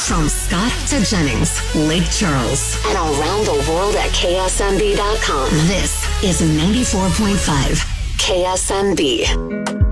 From Scott to Jennings, Lake Charles, and around the world at KSMB.com. This is 94.5 KSMB.